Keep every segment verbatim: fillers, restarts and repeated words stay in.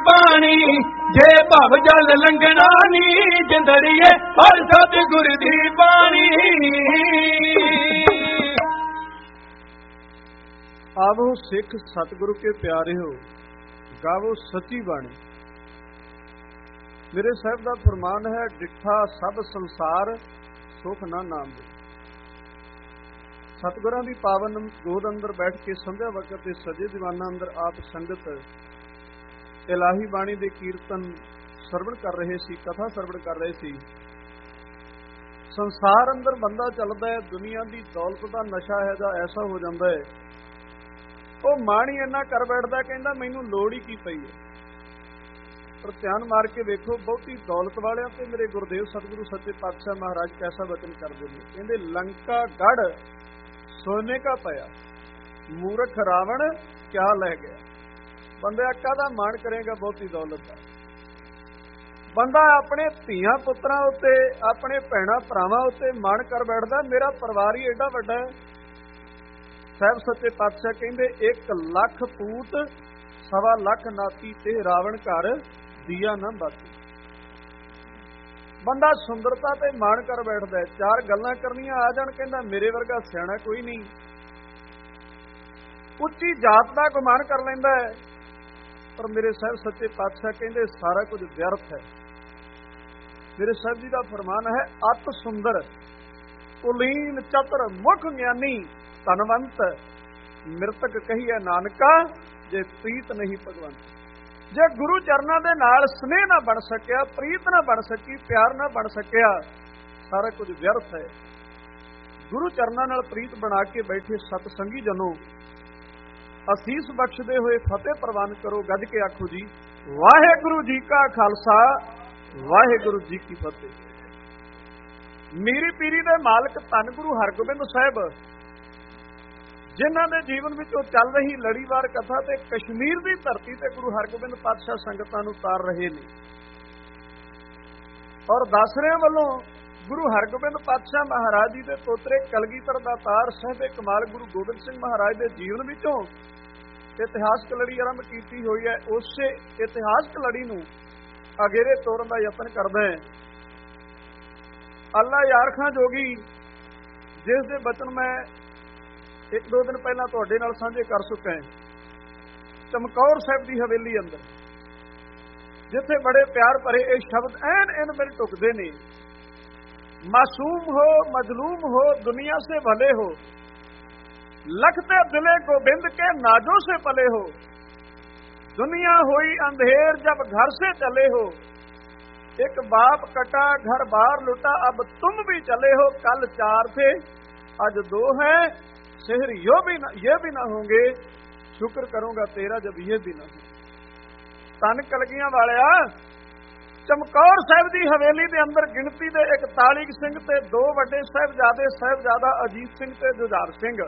पानी जे भव जल लंघना नी जिंदड़िए हर सतगुर दी बाणी। आवो सिख सतगुरु के प्यारे हो, गावो सच्ची बाणी। मेरे साहब का फरमान है, डिठा सब संसार सुख ना नाम दे। सतगुरां दी पावन गोद अंदर बैठ के संध्या वक्त के सजे दीवाना अंदर आप संगत इलाही बाणी दे कीर्तन सरवण कर रहे सी, कथा सरवण कर रहे सी। संसार अंदर बंदा चलदा है, दुनिया की दौलत का नशा है जा ऐसा हो जाता है, वो माणी इन्ना कर बैठदा कहंदा मैनूं लोड़ ही की पई है। पर ध्यान मार के वेखो, बहुती दौलत वालियां ते मेरे गुरदेव सतगुरु सच्चे पातशाह महाराज कैसा वचन करदे ने, कहंदे लंका गढ़ सोने का पया, मूर्ख रावण क्या लै गया। बंदे काहदा मान करेगा बहुती दौलत का। बंदा अपने धीआं पुत्रां उत्ते अपने भैणां भरावां उत्ते मान कर बैठदा, मेरा परिवार ही एडा वड्डा है। साहब सच्चे पातशाह कहंदे एक लख पूत सवा लख नाती ते रावण घर दिया ना बाती। बंदा सुंदरता ते मान कर बैठदा, चार गल्लां करनियां आ जाण कहंदा मेरे वर्गा सियाणा कोई नहीं। उच्ची जात दा गुमान कर लैंदा है, पर मेरे साहब सच्चे पातशाह कहंदे सारा कुछ व्यर्थ है। मेरे साहब जी का फरमान है, अत सुंदर कुलीन चतुर मुख ज्ञानी धनवंत मृतक कहिए नानका जे प्रीत नहीं भगवंत। जे गुरु चरना दे नाल स्नेह ना बन सकिया, प्रीत ना बन सकी, प्यार ना बन सकिया, सारा कुछ व्यर्थ है। गुरु चरना नाल प्रीत बना के बैठे सतसंगी जनों, असीस बख्शदे हुए फतेह प्रवान करो, गज के आखो जी वाहेगुरु जी का खालसा वाहेगुरु जी की फतेह। मीरी पीरी दे मालक धन गुरु हरगोबिंद साहिब, जिन्हां दे जीवन विचों चल रही लड़ीवार कथा ते कश्मीर की धरती ते गुरु हरगोबिंद पातशाह संगतां नूं तार रहे ने। और दासरियां वल्लों गुरु हरगोबिंद पातशाह महाराज जी दे पोतरे कलगीधर दातार साहिब कमाल गुरु गोबिंद सिंह महाराज दे जीवन विचों इतिहासक लड़ी आरंभ की हुई है। उस इतिहासक लड़ी नूं अगेरे तोड़न का यतन करदा है। अल्लाह यार खां जोगी, जिस दे बचन मैं एक दो दिन पहला तुहाडे नाल साझे कर चुका है। चमकौर साहिब की हवेली अंदर जिथे बड़े प्यार भरे ये शब्द ऐन इन मिल टुकदे ने, मासूम हो मजलूम हो दुनिया से भले हो, लखते दिले गोबिंद के नाजों से पले हो, दुनिया हुई अंधेर जब घर से चले हो, एक बाप कटा घर बार लुटा अब तुम भी चले हो, कल चार थे आज दो हैं, शहर यो भी ना ये भी ना होंगे, शुक्र करूंगा तेरा जब ये भी ना हो। तन कलगियां वालिया, चमकौर साहिब की हवेली के अंदर गिनती दे इकताली सिंह ते दो वड्डे साहिबजादे साहिबजादा अजीत सिंह ते जुझार सिंह,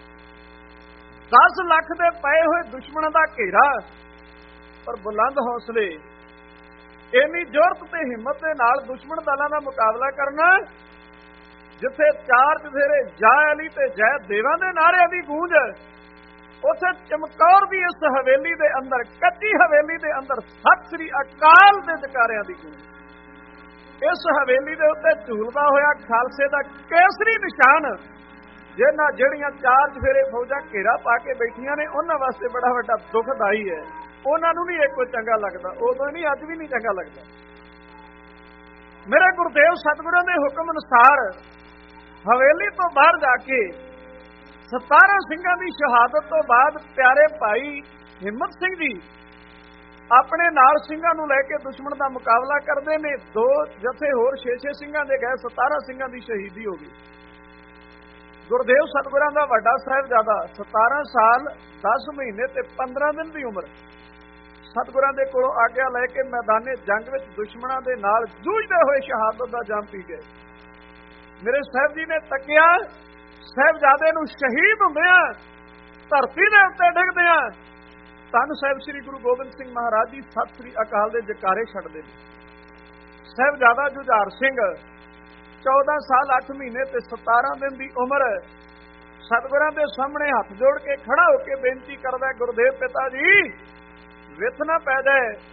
दस लख दे पए हुए दुश्मनों का घेरा, पर बुलंद हौसले, इन्नी जोरत ते हिम्मत दे नाल दुश्मन दलों का मुकाबला करना, जिथे चार चफेरे जय अली ते जय देवां दे नारिਆਂ की गूंज, उसे चमकौर की इस हवेली दे अंदर, कच्ची हवेली दे अंदर सत श्री अकाल दे जकारिਆਂ की गूंज। इस हवेली दे उत्ते झूलदा होया खालसे दा केसरी निशान, जिन्हां ਜਿਹੜੀਆਂ चार चफेरे फौजां घेरा पा के बैठियां ने, उन्हां वास्ते बड़ा वड्डा दुखदाई है। उन्हां नूं नहीं एक कोई चंगा लगदा, उदों नहीं अज भी नहीं चंगा लगदा। मेरे गुरदेव सतगुरां दे हुक्म अनुसार हवेली तो बाहर जाके सतारा सिंघां दी शहादत तो बाद प्यारे भाई हिम्मत सिंह जी अपने नाल सिंघां नूं लैके दुश्मन का मुकाबला करते हैं। दो जथे होर छे छे सिंघां दे गए, सतारा सिंघां दी शहीदी हो गई। गुरदेव सतगुरां दा वड्डा साहिबजादा सतारा साल दस महीने ते पंद्रह दिन की उम्र सतगुरां दे कोलों आग्या लैके मैदाने जंग विच दुश्मनां दे नाल जूझदे होए शहादत दा जाम पी गए। मेरे साहब जी ने तकिया, साहिबजादे नूं शहीद हुंदिआं धरती दे उत्ते डिगदिआं धन साहिब श्री गुरु गोबिंद सिंह महाराज जी सत श्री अकाल दे जकारे छड्डदे ने। साहिबजादा जुझार सिंह चौदह साल अठ महीने ते सतारह दिन की उम्र सतगुरां दे सामने हथ जोड़ के खड़ा होकर बेनती करदा, गुरदेव पिता जी विथ ना पै जाए,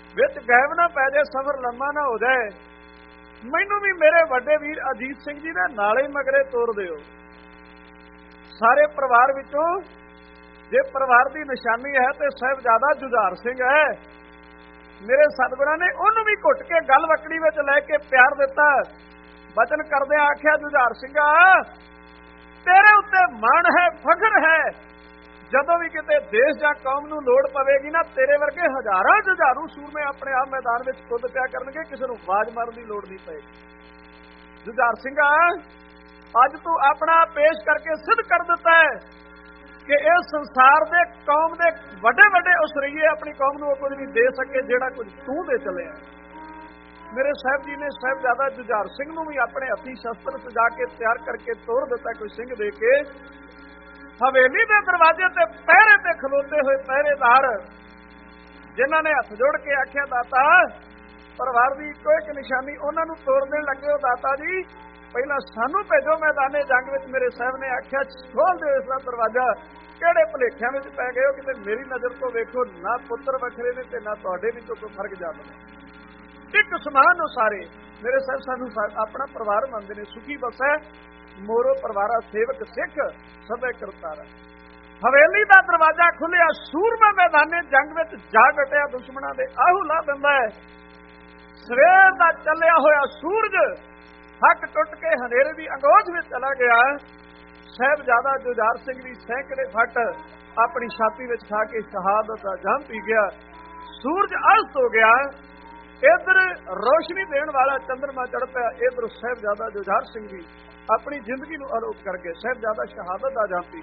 ਵਿੱਚ ਗਾਇਬ ਨਾ ਪੈ ਜਾਏ, ਸਫ਼ਰ ਲੰਮਾ ਨਾ ਹੋ ਜਾਏ, ਮੈਨੂੰ ਵੀ ਮੇਰੇ ਵੱਡੇ ਵੀਰ ਅਜੀਤ ਸਿੰਘ ਜੀ ਦੇ ਨਾਲੇ ਮਗਰੇ ਤੋਰ ਦਿਓ। ਸਾਰੇ ਪਰਿਵਾਰ ਵਿੱਚੋਂ ਜੇ ਪਰਿਵਾਰ ਦੀ ਨਿਸ਼ਾਨੀ ਹੈ ਤੇ ਸਾਹਿਬਜ਼ਾਦਾ ਜੁਝਾਰ ਸਿੰਘ ਹੈ। ਮੇਰੇ ਸਤਿਗੁਰਾਂ ਨੇ ਉਹਨੂੰ ਵੀ ਘੁੱਟ ਕੇ ਗਲ ਵਕੜੀ ਵਿੱਚ ਲੈ ਕੇ ਪਿਆਰ ਦਿੱਤਾ। ਬਚਨ ਕਰਦਿਆਂ ਆਖਿਆ, ਜੁਝਾਰ ਸਿੰਘਾ ਤੇਰੇ ਉੱਤੇ ਮਾਣ ਹੈ, ਫਖਰ ਹੈ। ਜਦੋਂ ਵੀ ਕਿਤੇ ਦੇਸ਼ ਜਾਂ ਕੌਮ ਨੂੰ ਲੋੜ ਪਵੇਗੀ ਨਾ, ਤੇਰੇ ਵਰਗੇ ਹਜ਼ਾਰਾਂ ਜੁਝਾਰੂ ਸੂਰਮੇ ਆਪਣੇ ਆਪ ਮੈਦਾਨ ਵਿੱਚ ਕੁੱਦ ਪਿਆ ਕਰਨਗੇ, ਕਿਸੇ ਨੂੰ ਆਵਾਜ਼ ਮਾਰਨ ਦੀ ਲੋੜ ਨਹੀਂ ਪਏਗੀ। ਜੁਝਾਰ ਸਿੰਘਾ ਅੱਜ ਤੂੰ ਆਪਣਾ ਪੇਸ਼ ਕਰਕੇ ਸਿੱਧ ਕਰ ਦਿੱਤਾ ਹੈ ਕਿ ਇਹ ਸੰਸਾਰ ਦੇ ਕੌਮ ਦੇ ਵੱਡੇ ਵੱਡੇ ਉਸਰਈਏ ਆਪਣੀ ਕੌਮ ਨੂੰ ਉਹ ਕੁਝ ਨਹੀਂ ਦੇ ਸਕੇ ਜਿਹੜਾ ਕੁਝ ਤੂੰ ਦੇ ਚੱਲਿਆ। ਮੇਰੇ ਸਾਹਿਬ ਜੀ ਨੇ ਸਾਹਿਬਜ਼ਾਦਾ ਜੁਝਾਰ ਸਿੰਘ ਨੂੰ ਵੀ ਆਪਣੇ ਹੱਥੀਂ ਸ਼ਸਤਰ ਸਜਾ ਕੇ ਤਿਆਰ ਕਰਕੇ ਤੋਰ ਦਿੱਤਾ, ਕੋਈ ਸਿੰਘ ਦੇ ਕੇ। ਹਵੇਲੀ ਦੇ ਦਰਵਾਜ਼ੇ ਤੇ ਪਹਿਰੇ ਤੇ ਖਲੋਤੇ ਹੋਏ ਪਹਿਰੇਦਾਰ ਜਿਨ੍ਹਾਂ ਨੇ ਹੱਥ ਜੋੜ ਕੇ ਆਖਿਆ, ਦਾਤਾ ਪਰਿਵਾਰ ਦੀ ਇੱਕੋ ਇੱਕ ਨਿਸ਼ਾਨੀ ਉਹਨਾਂ ਨੂੰ ਤੋੜ ਦੇਣ ਲੱਗੇ ਹੋ। ਦਾਤਾ ਜੀ ਪਹਿਲਾਂ ਸਾਨੂੰ ਭੇਜੋ ਮੈਦਾਨੇ ਜੰਗ ਵਿੱਚ। ਮੇਰੇ ਸਾਹਿਬ ਨੇ ਆਖਿਆ, ਖੋਲ ਦਿਓ ਇਸ ਦਾ ਦਰਵਾਜ਼ਾ। ਕਿਹੜੇ ਭੁਲੇਖਿਆਂ ਵਿੱਚ ਪੈ ਗਏ ਹੋ, ਕਿਤੇ ਮੇਰੀ ਨਜ਼ਰ ਤੋਂ ਵੇਖੋ, ਨਾ ਪੁੱਤਰ ਵੱਖਰੇ ਨੇ ਤੇ ਨਾ ਤੁਹਾਡੇ ਵਿੱਚੋਂ ਕੋਈ ਫਰਕ ਜਾਪਦਾ। ਇੱਕ ਸਮਾਨ ਹੋ ਸਾਰੇ। ਮੇਰੇ ਸਾਹਿਬ ਸਾਨੂੰ ਆਪਣਾ ਪਰਿਵਾਰ ਮੰਨਦੇ ਨੇ। ਸੁਖੀ ਬਸੈ ਮੋਰੋ ਪਰਿਵਾਰਾ ਸੇਵਕ ਸਿੱਖ ਸਭੇ ਕਰਤਾਰਾ। ਹਵੇਲੀ ਦਾ ਦਰਵਾਜ਼ਾ ਖੁੱਲਿਆ, ਸੂਰਮਾ ਮੈਦਾਨੇ ਜੰਗ ਵਿੱਚ ਜਾ ਡਟਿਆ, ਦੁਸ਼ਮਣਾਂ ਦੇ ਆਹੂ ਲਾ ਦਿੰਦਾ ਹੈ। ਸਵੇਰ ਦਾ ਚੱਲਿਆ ਹੋਇਆ ਸੂਰਜ ਹੱਕ ਟੁੱਟ ਕੇ ਹਨੇਰੇ ਦੀ ਅੰਗੋਝ ਵਿੱਚ ਚਲਾ ਗਿਆ। ਸਾਹਿਬਜ਼ਾਦਾ ਜੁਝਾਰ ਸਿੰਘ ਦੀ ਸੈਂਕੜੇ ਫੱਟ ਆਪਣੀ ਛਾਤੀ ਵਿੱਚ ਖਾ ਕੇ ਸ਼ਹਾਦਤ ਦਾ ਜਾਮ ਪੀ ਗਿਆ। ਸੂਰਜ ਅਸਤ ਹੋ ਗਿਆ। ਇਧਰ ਰੋਸ਼ਨੀ ਦੇਣ ਵਾਲਾ ਚੰਦਰਮਾ ਚੜ ਪਿਆ, ਇਧਰ ਸਾਹਿਬਜ਼ਾਦਾ ਜੁਝਾਰ ਸਿੰਘ ਵੀ ਆਪਣੀ ਜ਼ਿੰਦਗੀ ਨੂੰ ਅਲੋਪ ਕਰਕੇ ਸਾਹਿਬਜ਼ਾਦਾ ਸ਼ਹਾਦਤ ਦਾ ਜਾਮ ਪੀ